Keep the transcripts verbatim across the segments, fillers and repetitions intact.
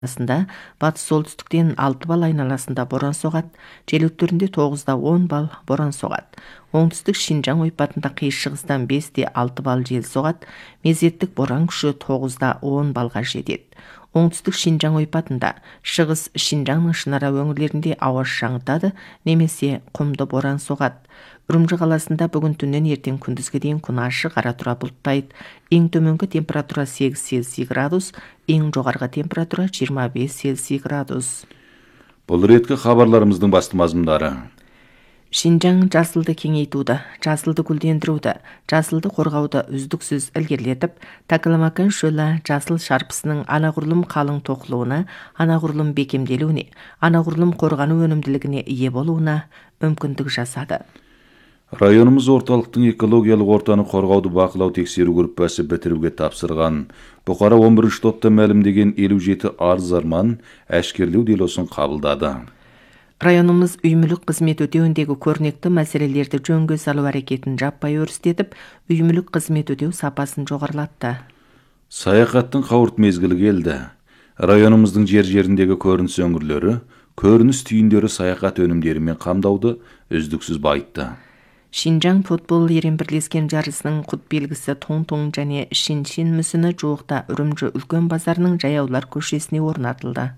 Астында батыс солтүстіктен алты бал айналасында боран соғады, жел өттерінде тоғызда он бал боран соғады. Оңтүстік Шинжаң ойпатында қиыс-шығыстан бесте алты бал жел соғады, мезеттік боран күші тоғызда он балға жетеді. Оңтүстік Шинжаң ойпатында, шығыс Шинжаңның Шынара өңірлерінде ауа шаңытады, немесе құмды боран соғады. Үрімжі қаласында бүгін түннен ертең күндізге дейін күн ашық, ара тұра бұлттайды. Ең төменгі температура сегіз Цельсий градус, ең жоғарғы температура жиырма бес Цельсий градус. Бұл реткі хабарларымыздың басты мазмұндары. Шинжаң жасылды кеңейтуді, жасылды гүлдендіруді, жасылды қорғауды үздіксіз ілгерілетіп, Такаламакан шөлі жасыл шарпысының анағұрлым қалың тоқылуына, анағұрлым бекемделуіне, анағұрлым қорғану өнімділігіне ие болуына мүмкіндік жасады. Районымыз орталықтың экологиялық ортаны қорғауды бақылау тексеру группасы бітіруге тапсырған. Бұқара он бірінші топта мәлімдеген елу жеті арыз арман әшкерлеу делосын қабылдады. Районымыз үй-мүлік қызмет өтеуіндегі көрнекті мәселелерді жөнге салу әрекетін жаппай өрістетіп, үй-мүлік қызмет өтеу сапасын жоғарылатты. Саяхаттың қауырт мезгілі келді. Районымыздың жер-жеріндегі көрініс өңірлері, көрініс түйіндері саяхат өнімдерімен қамдауды үздіксіз байытты. Шинжаң футбол ерен бірлескен жарысының құт белгісі тоң-тоң және шин-шин мүсіні жуықта Үрімжі үлкен базарының Жаяулар көшесіне орнатылды.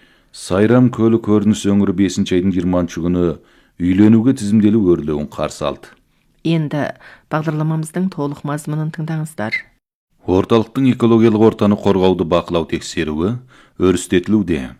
Сайрам көлі көрініс өңірі бесінші айдың жиырмасыншы күні үйленуге тізімделу өрлеуін қарсы алды. Енді бағдарламамыздың толық мазмұнын тыңдаңыздар. Орталықтың экологиялық ортаны қорғауды бақылау тексеруі өрістетілуде.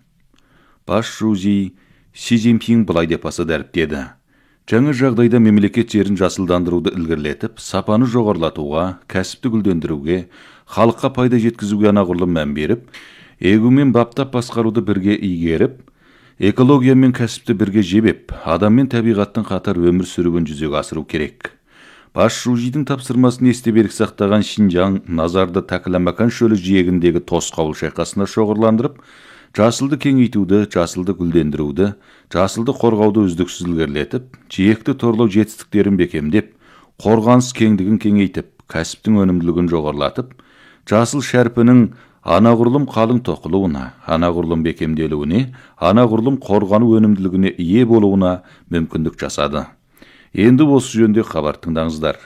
Бас Жузи Си Цзиньпин былай деп аса дәріптеді. Жаңа жағдайда мемлекет жерін жасылдандыруды ілгерілетіп, сапаны жоғарлатуға, кәсіпті гүлдендіруге, халыққа пайда жеткізуге анағұрлым мән беріп, егу мен баптап басқаруды бірге игеріп, экология мен кәсіпті бірге жебеп, адам мен табиғаттың қатар өмір сүруін жүзеге асыру керек. Бас Жужидің тапсырмасын есте берік сақтаған Шинжаң назарды Такаламакан шөлі жиегіндегі тосқауыл шайқасына шоғырландырып, жасылды кеңейтуді, жасылды гүлдендіруді, жасылды қорғауды үздіксіз ілгерілетіп, жиекті торлау жетістіктерін бекемдеп, қорғаныс кеңдігін кеңейтіп, кәсіптің өнімділігін жоғарлатып, жасыл шәрпінің анағұрлым қалың тоқылуына, анағұрлым бекемделуіне, анағұрлым қорғану өнімділігіне ие болуына мүмкіндік жасады. Енді осы жөнде хабар тыңдаңыздар.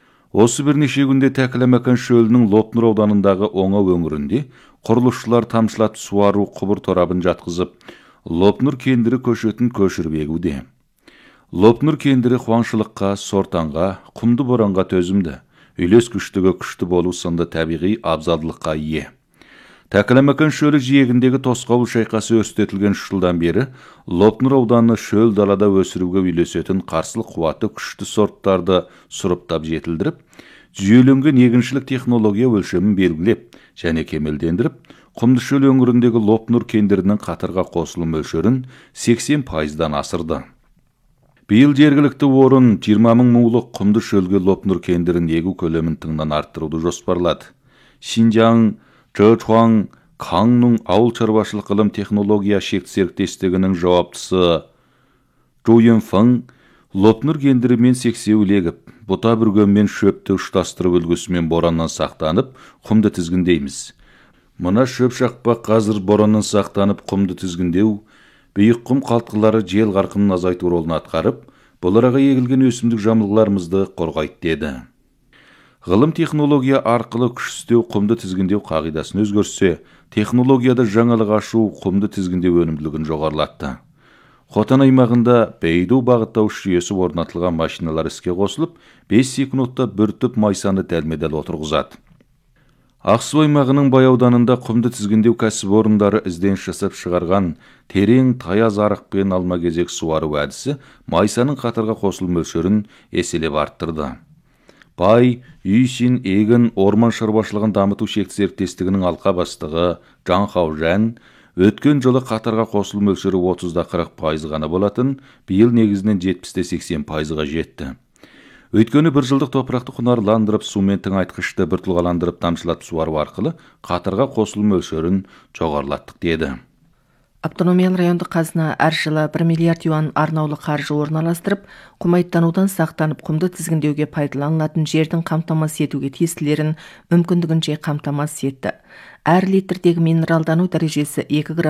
Осы бірнеше күнде Такаламакан шөлінің Лопнур ауданындағы Оңа өңірінде құрылысшылар тамшылатып суару құбыр торабын жатқызып, Лопнур кендірі көшетін көшіріп егуде. Лопнур кендірі қуаңшылыққа, сортаңға, құмды боранға төзімді, үйлес күштігі күшті болу сынды табиғи абзалдылыққа ие. Такаламакан шөлі жиегіндегі тосқауыл шайқасы өрістетілген үш жылдан бері Лопнур ауданы шөл далада өсіруге үйлесетін қарсылық қуаты күшті сорттарды сұрыптап жетілдіріп, жүйеленген егіншілік технология өлшемін белгілеп және кемелдендіріп, құмды шөл өңіріндегі Лопнур кендірінің қатарға қосылу мөлшерін сексен пайыздан асырды. Биыл жергілікті орын жиырма мың мулық құмды шөлге Лопнур кендірін егу көлемін тыңнан арттыруды жоспарлады. Шинжаң Чжэчуан Каңның ауыл шаруашылық ғылым технология шекті серіктестігінің жауаптысы Зу Юнфeng Лопнур кендірімен сексеуіл егіп, бұта бүргенмен шөпті ұштастырып үлгісімен бораннан сақтанып, құмды тізгіндейміз. Мына шөп шақпақ қазір бораннан сақтанып құмды тізгіндеу, биік құм қалтқылары жел қарқынын азайту ролын атқарып, бұл араға егілген өсімдік жамылғыларымызды қорғайды деді. Ғылым технология арқылы күшістеу құмды тізгіндеу қағидасын өзгерсе, технологияда жаңалық ашу құмды тізгіндеу өнімділігін жоғарлатты. Хотан аймағында Бейду бағыттауыш жүйесі орнатылған машиналар іске қосылып, бес секундта бір түп майсаны дәлме-дәл отырғызады. Ақсу аймағының Бай ауданында құмды тізгіндеу кәсіпорындары ізденіс жасап шығарған терең таяз арықпен алма кезек суару әдісі майсаның қатарға қосылу мөлшерін еселеп арттырды. Бай, Үйсин, егін, орман шаруашылығын дамыту шекті серіктестігінің алқа бастығы Жан Хаужан өткен жылы қатарға қосылу мөлшері отызда қырық пайыз ғана болатын, биыл негізінен жетпісте сексен пайызға жетті. Өйткені бір жылдық топырақты құнарландырып, сумен тыңайтқышты біртұлғаландырып тамшылатып суару арқылы қатарға қосылу мөлшерін жоғарылаттық деді. Автономиялы райондық қазына әр жылы бір миллиард юан арнаулы қаржы орналастырып, құмайттанудан сақтанып, құмды тізгіндеуге пайдаланылатын жердің қамтамасыз етуге тиістілерін мүмкіндігінше қамтамасыз етті. Әр литрдегі минералдану дәрежесі екі грамм